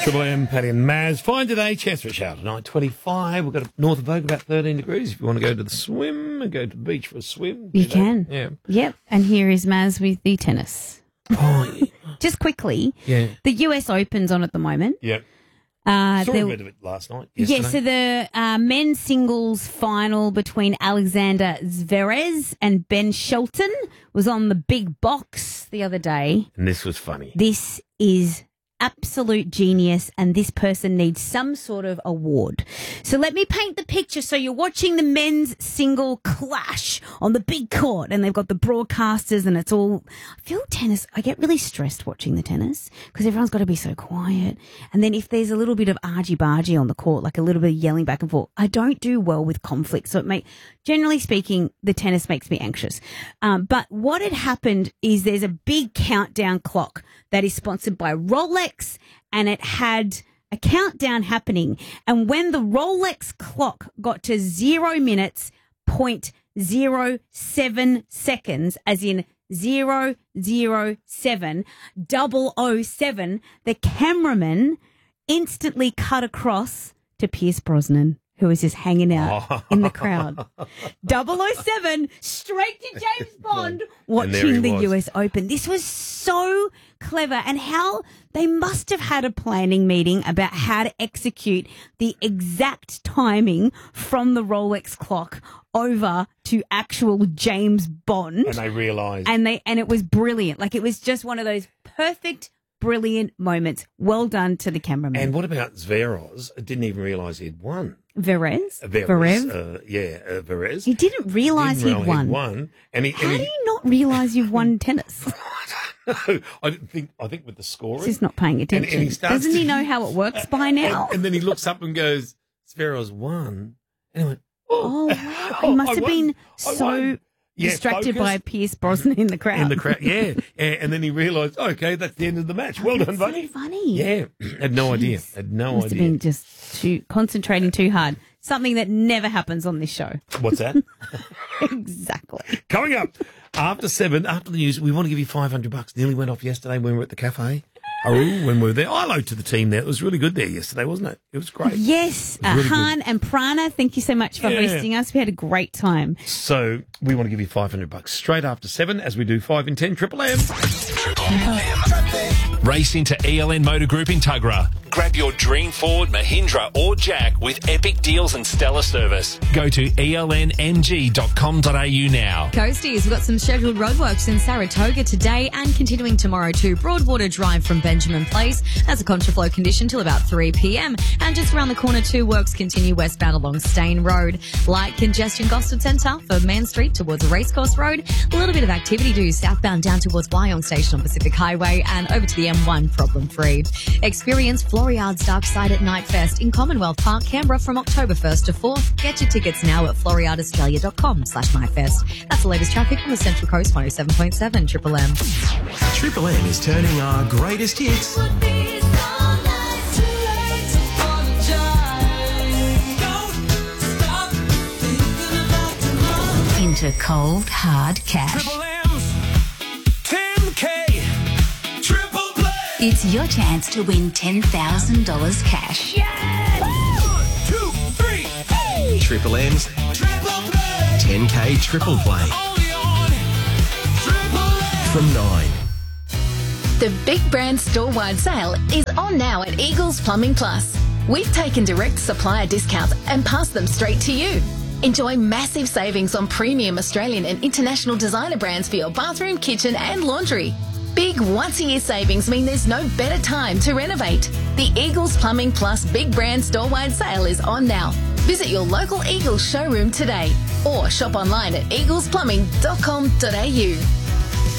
Triple M, Paddy and Maz. Fine today, chance for a shower tonight, 25. We've got north of Vogue about 13 degrees. If you want to go to the swim and go to the beach for a swim. You can. Yeah. Yep. And here is Maz with the tennis. Oh, yeah. Just quickly, Yeah. the US Open's on at the moment. Yep. Uh, Saw there- a bit of it last night. Yeah, Yesterday. so the men's singles final between Alexander Zverev and Ben Shelton was on the big box the other day. And this was funny. This is absolute genius, and this person needs some sort of award. So let me paint the picture. So you're watching the men's single clash on the big court, and they've got the broadcasters, and it's all... I feel tennis, I get really stressed watching the tennis because everyone's got to be so quiet. And then if there's a little bit of argy-bargy on the court, like a little bit of yelling back and forth, I don't do well with conflict. So generally speaking, the tennis makes me anxious. But what had happened is there's a big countdown clock that is sponsored by Rolex, and it had a countdown happening. And when the Rolex clock got to 0 minutes, 0.07 seconds, as in 007, 007, the cameraman instantly cut across to Pierce Brosnan, who was just hanging out in the crowd. 007, straight to James Bond, watching the US Open. This was so clever, and how they must have had a planning meeting about how to execute the exact timing from the Rolex clock over to actual James Bond. And they realised. And it was brilliant. Like, it was just one of those perfect, brilliant moments. Well done to the cameraman. And what about Zverev? I didn't even realise he'd won. Verez? Verez. He didn't realise he'd won. And How do you not realise you've won tennis? I think with the scoring. He's not paying attention. And he starts Doesn't he know how it works by now? And then he looks up and goes, Zverev's won. And I went, oh, wow. He must have been so distracted by Pierce Brosnan in the crowd. Yeah. And then he realised, okay, that's the end of the match. Well done, buddy. So funny. Yeah. Had no idea. Must have been just concentrating too hard. Something that never happens on this show. What's that? Exactly. Coming up after 7, after the news, we want to give you $500. Nearly went off yesterday when we were at the cafe. When we were there. Hello to the team there. It was really good there yesterday, wasn't it? It was great. Yes. Really Han and Prana, thank you so much for hosting us. We had a great time. So we want to give you $500 straight after 7 as we do 5 in 10 Triple M. Race into ELN Motor Group in Tuggerah. Grab your dream Ford, Mahindra or Jack with epic deals and stellar service. Go to elnmg.com.au now. Coasties, we've got some scheduled roadworks in Saratoga today and continuing tomorrow to Broadwater Drive from Benjamin Place. That's a contraflow condition till about 3 p.m. And just around the corner, 2 works continue westbound along Stain Road. Light congestion Gosford Centre for Mann Street towards Racecourse Road. A little bit of activity due southbound down towards Wyong Station on Pacific Highway and over to the M1 problem-free. Experience Floriard's Dark Side at Night Fest in Commonwealth Park, Canberra from October 1st to 4th. Get your tickets now at floriardaustralia.com/nightfest. That's the latest traffic on the Central Coast 107.7 Triple M. Triple M is turning our greatest hits into cold, hard cash. Triple M's 10K Triple Play. It's your chance to win $10,000 cash. 1, 2, 3, hey. Triple M's Triple Play. 10K Triple Play Only on Triple M. from 9. The Big Brand store-wide sale is on now at Eagles Plumbing Plus. We've taken direct supplier discounts and passed them straight to you. Enjoy massive savings on premium Australian and international designer brands for your bathroom, kitchen and laundry. Big once-a-year savings mean there's no better time to renovate. The Eagles Plumbing Plus Big Brand store-wide sale is on now. Visit your local Eagles showroom today or shop online at eaglesplumbing.com.au.